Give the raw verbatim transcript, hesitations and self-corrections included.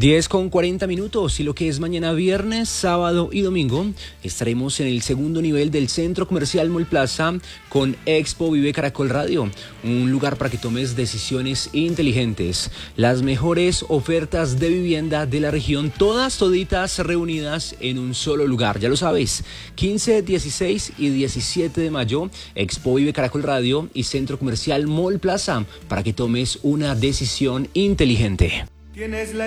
diez con cuarenta minutos, y lo que es mañana viernes, sábado y domingo estaremos en el segundo nivel del Centro Comercial Mall Plaza con Expo Vive Caracol Radio, un lugar para que tomes decisiones inteligentes. Las mejores ofertas de vivienda de la región, todas toditas reunidas en un solo lugar. Ya lo sabes, quince, dieciséis y diecisiete de mayo, Expo Vive Caracol Radio y Centro Comercial Mall Plaza, para que tomes una decisión inteligente.